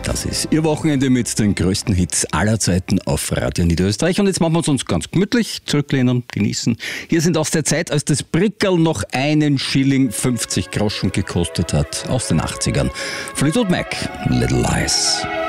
Das ist Ihr Wochenende mit den größten Hits aller Zeiten auf Radio Niederösterreich. Und jetzt machen wir uns ganz gemütlich, zurücklehnen, genießen. Hier sind aus der Zeit, als das Brickerl noch 1 Schilling 50 Groschen gekostet hat, aus den 80ern. Fleetwood Mac, Little Lies.